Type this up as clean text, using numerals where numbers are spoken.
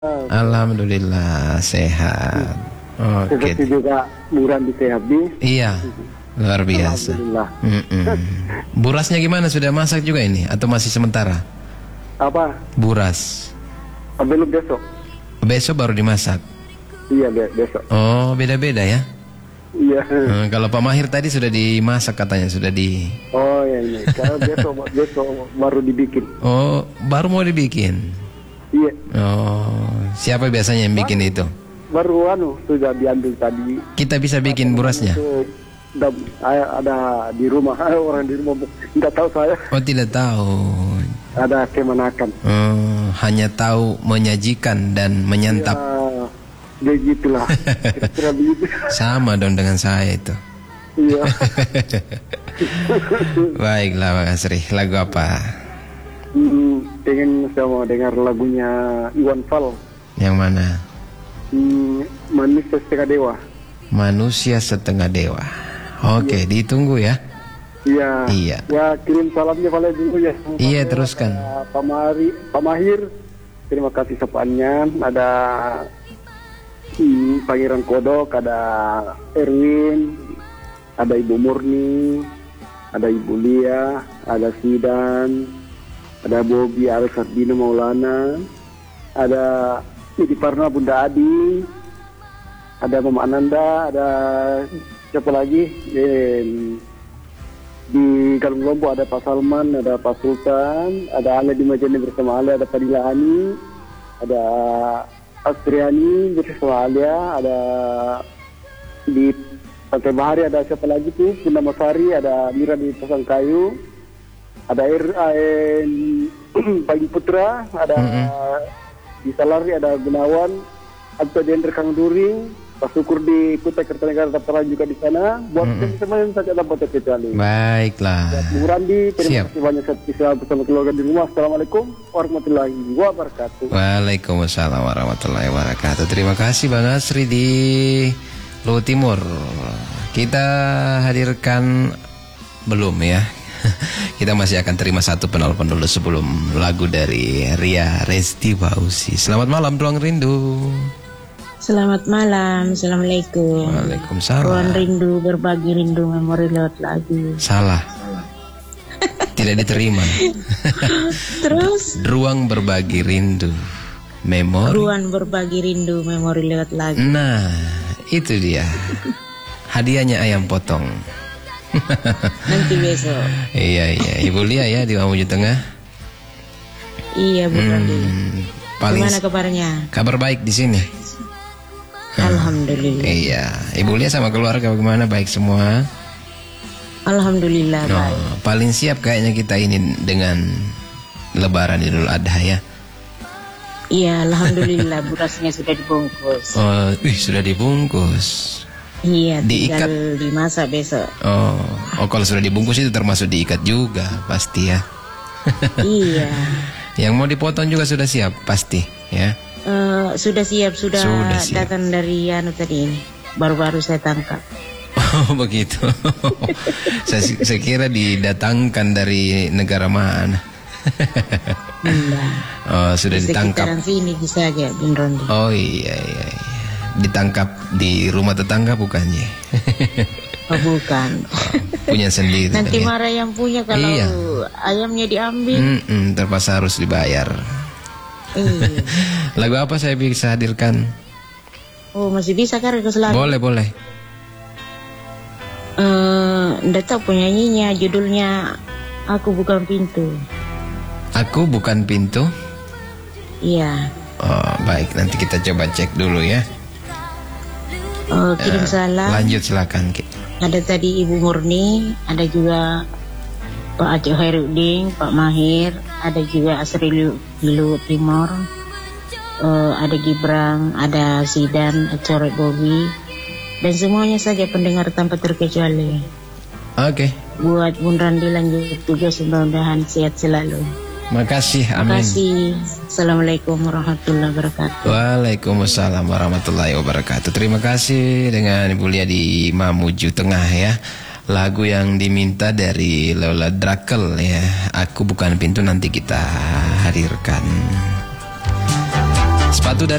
Alhamdulillah sehat. Oke. Seperti juga buran di sehat di. Iya, luar biasa. Alhamdulillah. Burasnya gimana? Sudah masak juga ini atau masih sementara? Apa? Buras. Belum besok. Besok baru dimasak. Iya besok. Oh, beda-beda ya? Iya. Kalau Pak Mahir tadi sudah dimasak katanya, sudah di. Oh iya. Kalau besok baru dibikin. Oh, baru mau dibikin. Iya. Oh, siapa biasanya yang bikin itu? Baru sudah diambil tadi. Kita bisa bikin burasnya? Ada di rumah, orang di rumah tidak tahu saya. Oh, tidak tahu. Ada kemanakan. Oh, hanya tahu menyajikan dan menyantap. Ya, begitulah. Kira-kira begitu. Sama dong dengan saya itu. Iya. Baiklah, Bang Asri. Lagu apa? Pengen saya mau dengar lagunya Iwan Fals. Yang mana? Manusia Setengah Dewa. Manusia Setengah Dewa. Oke, ditunggu ya. Iya. Iya. Ya, kirim salamnya pada dulu ya. Iya, teruskan. Pak Mahir, terima kasih sapaannya. Ada Pangeran Kodok, ada Erwin, ada Ibu Murni, ada Ibu Lia, ada Sidan, ada Bobi, ada Sardino Maulana, ada Niti Parna, Bunda Adi, ada Mama Ananda, ada siapa lagi? Di Galung Lombok ada Pak Salman, ada Pak Sultan, ada Ale di Majene bersama Ale, ada Fadila Hani, ada Astriani bersama Alia, ada di Pantai Bahari ada siapa lagi tuh? Bunda Masari, ada Mira di Pasangkayu, ada Pagi Putra, ada di Salari, ada Gunawan, ada Jendra Kang During, Pak Syukur di Kutai Kertanegara Taptaran juga di sana. Buat teman-teman saja dapat terkecuali. Baiklah. Bung Randi, terima kasih banyak saya bersama keluarga di rumah. Assalamualaikum warahmatullahi wabarakatuh. Waalaikumsalam warahmatullahi wabarakatuh. Terima kasih Bang Asri di Luhut Timur. Kita hadirkan belum ya? Kita masih akan terima satu penelpon dulu sebelum lagu dari Ria Resti Fauzi. Selamat malam Ruang Rindu. Selamat malam, assalamualaikum. Waalaikumsalam. Ruang Rindu, berbagi rindu, memori lewat lagu. Salah. Tidak diterima. Terus? Ruang berbagi rindu, memori. Ruang berbagi rindu, memori lewat lagu. Nah, itu dia. Hadiahnya ayam potong. Nanti besok. Iya, Ibu Lia ya di Mamuju Tengah. Iya, Bu Randi. Gimana kabarnya? Kabar baik di sini. Alhamdulillah. Iya, Ibu Lia sama keluarga bagaimana? Baik semua? Alhamdulillah baik. Paling siap kayaknya kita ini dengan Lebaran Idul Adha ya. Iya, alhamdulillah burasnya sudah dibungkus. Oh, sudah dibungkus. Iya, diikat, tinggal dimasak besok. Oh, kalau sudah dibungkus itu termasuk diikat juga pasti ya. Iya. Yang mau dipotong juga sudah siap pasti ya. Sudah siap. Datang dari tadi ini. Baru-baru saya tangkap. Oh begitu. saya kira didatangkan dari negara mana. Oh sudah ditangkap. Sekitaran sini bisa aja Bung Rondi. Oh iya. Ditangkap di rumah tetangga bukannya? Oh bukan. Punya sendiri. Nanti marah yang punya kalau ayamnya diambil. Terpaksa harus dibayar. Iya. Lagu apa saya bisa hadirkan? Oh masih bisa kan request lagu? Boleh. Nggak tahu penyanyinya, judulnya Aku Bukan Pintu. Aku Bukan Pintu? Iya. Oh baik, nanti kita coba cek dulu ya. Kirim salam. Lanjut silakan. Ada tadi Ibu Murni, ada juga Pak Aceh Khairuddin, Pak Mahir, ada juga Asri Luhut Timur, ada Gibrang, ada Sidan, Corek Bobi, dan semuanya saja pendengar tanpa terkecuali. Oke. Buat Bun Randi lanjut tugas, mudah-mudahan sehat selalu. Makasih, amin. Makasih. Assalamualaikum warahmatullahi wabarakatuh. Waalaikumsalam warahmatullahi wabarakatuh. Terima kasih dengan Ibu Lia di Mamuju Tengah ya. Lagu yang diminta dari Lola Drakel ya. Aku Bukan Pintu nanti kita hadirkan. Sepatu dari